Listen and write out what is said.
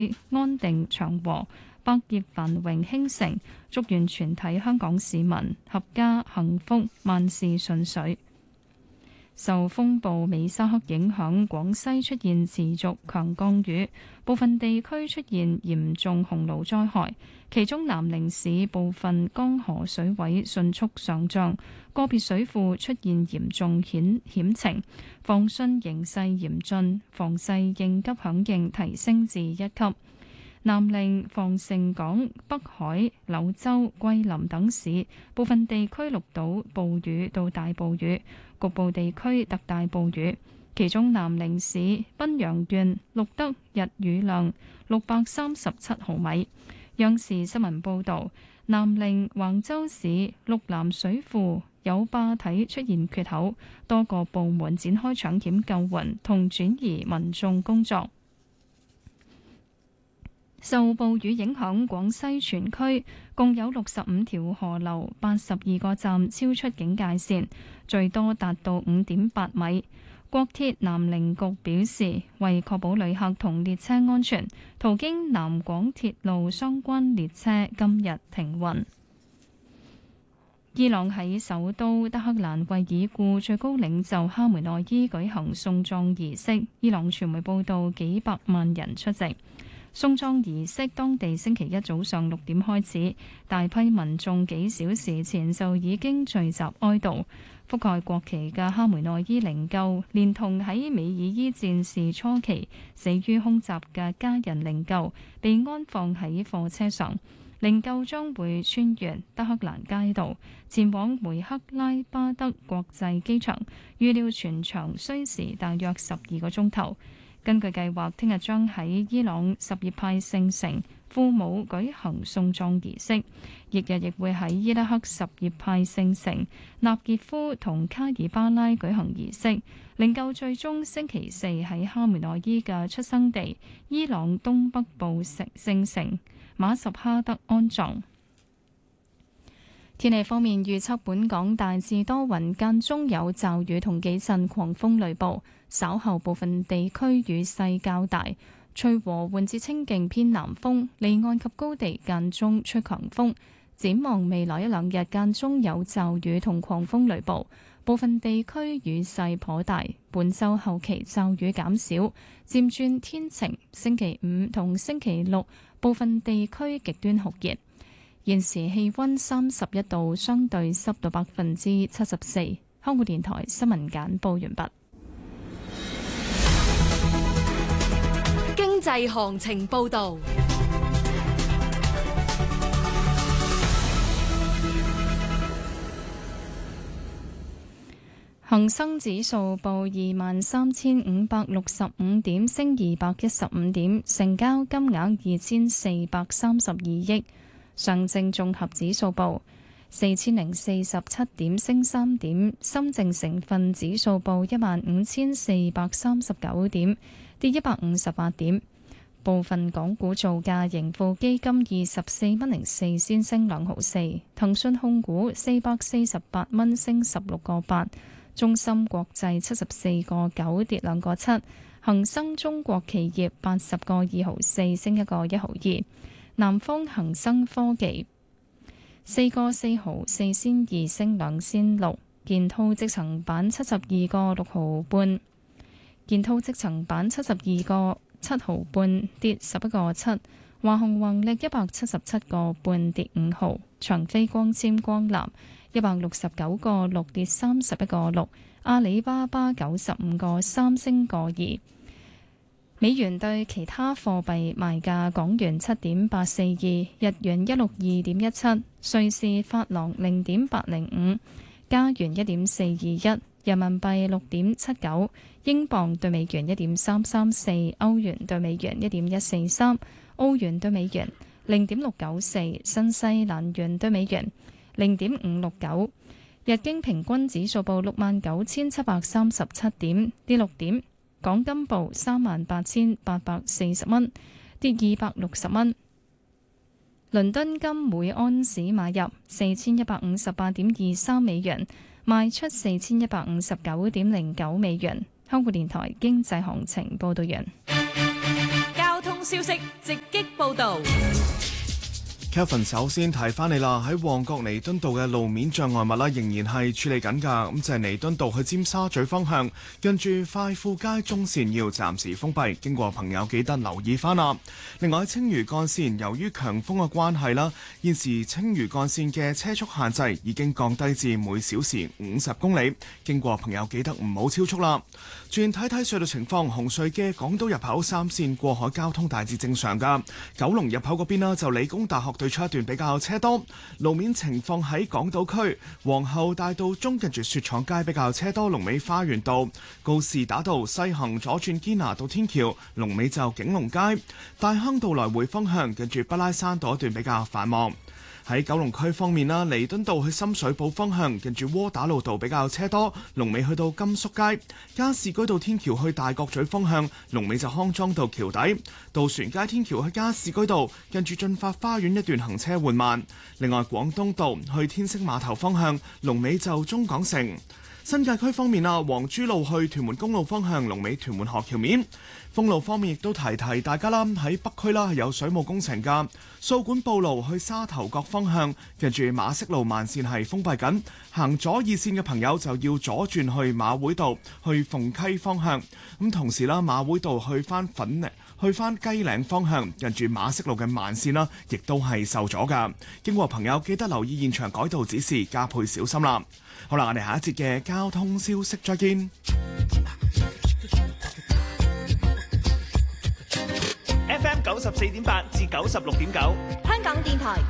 安定祥和，百業繁榮興盛，祝願全體香港市民合家幸福，萬事順遂。受風暴美沙克影響，廣西出現持續強降雨，部分地區出現嚴重洪澇災害，其中南寧市部分江河水位迅速上漲，個別水庫出現嚴重險情，防汛形勢嚴峻，防勢應急響應提升至1級。南寧、防城港、北海、柳州、桂林等市部分地區錄到暴雨到大暴雨，局部地區特大暴雨。其中南寧市賓陽縣錄得日雨量637毫米。央視新聞報導，南寧橫州市綠南水庫有壩體出現缺口，多個部門展開搶險救援同轉移民眾工作。受暴雨影響，廣西全區共有65條河流、82個站超出警戒線，最多達到5.8米。國鐵南寧局表示，為確保旅客同列車安全，途經南廣鐵路相關列車今日停運。伊朗喺首都德黑蘭為已故最高領袖哈梅內伊舉行送葬儀式，伊朗傳媒報道幾百萬人出席。送葬儀式當地星期一早上6點開始，大批民眾幾小時前就已經聚集哀悼。覆蓋國旗嘅哈梅內伊靈柩，連同喺美爾伊戰事初期死於空襲嘅家人靈柩，被安放喺貨車上。靈柩將會穿越德黑蘭街道，前往梅克拉巴德國際機場，預料全場需時大約12個鐘頭。根據計劃，聽日將喺伊朗什葉派聖城庫姆舉行送葬儀式，翌日亦會喺伊拉克什葉派聖城納傑夫同卡爾巴拉舉行儀式。靈柩最終星期四喺哈梅內伊嘅出生地伊朗東北部聖城馬什哈德安葬。天氣方面預測，本港大致多雲，間中有驟雨同幾陣狂風雷暴，稍後部分地區雨勢較大，吹和緩至清勁偏南風，離岸及高地間中吹強風。展望未來一兩日間中有驟雨同狂風雷暴，部分地區雨勢頗大。本週後期驟雨減少，漸轉天晴。星期五同星期六部分地區極端酷熱。現時氣溫31度，相對濕度74%。香港電台新聞簡報完畢。 經濟行情報道。 恒生指數報23,565點，升215點，成交金額2432億。上證綜合指數報4047點，升3點。深證成分指數報15439點，跌158點。部分港股造價，盈富基金24蚊04仙升2毫4，騰訊控股448蚊升16個8，中芯國際74個9跌2個7，恒生中國企業80個2毫4升1個1毫2。南方恒生科技4個4毫4仙2升2仙6，建滔積層板72個6毫半，建滔積層板72個7毫半跌11個7，華虹宏力177個半跌5毫，長飛光纖光纜169個6跌31個6，阿里巴巴95個3升個2。美元對其他貨幣賣價：港元7.842，日元162.17，瑞士法郎0.805，加元1.421，人民幣6.79，英鎊對美元1.334，歐元對美元1.143，澳元對美元0.694，新西蘭元對美元0.569。日經平均指數報69,737點，跌6點。港金報38,840蚊，跌260蚊。倫敦金每盎司買入4158.23美元，賣出4159.09美元。香港電台經濟行情報道完。 交通通消息直擊報導。 Kevin 首先提翻你啦，喺旺角彌敦道嘅路面障礙物啦，仍然係處理緊㗎。咁就係彌敦道去尖沙咀方向，近住快富街中線要暫時封閉，經過朋友記得留意翻啦。另外青嶼幹線由於強風嘅關係啦，現時青嶼幹線嘅車速限制已經降低至每小時50公里，經過朋友記得唔好超速啦。轉睇睇隧道情況，紅隧嘅港島入口3線過海交通大致正常㗎。九龍入口嗰邊啦，就理工大學對出一段比較車多，路面情況喺港島區皇后大道中近住雪廠街比較車多，龍尾花園道、告士打道西行左轉堅拿道天橋，龍尾就景隆街、大坑道來回方向近住北拉山道一段比較繁忙。喺九龍區方面啦，彌敦道去深水埗方向近住窩打老道比較車多，龍尾去到甘肅街；加士居道天橋去大角咀方向，龍尾就康莊道橋底；渡船街天橋去加士居道近住進發花園一段行車緩慢。另外廣東道去天星碼頭方向，龍尾就中港城。新界區方面啊，黃珠路去屯門公路方向，龍尾屯門河橋面。封路方面亦都提提大家啦，喺北區啦係有水務工程㗎，掃管埔路去沙頭角方向，近住馬適路慢線係封閉緊，行左二線嘅朋友就要左轉去馬會道去鳳溪方向。咁同時啦，馬會道去翻雞嶺方向，近住馬適路嘅慢線啦，亦都係受阻㗎。經過朋友記得留意現場改道指示，加倍小心啦。好啦，我哋下一節嘅交通消息再見。 FM 94.8至96.9， 香港電台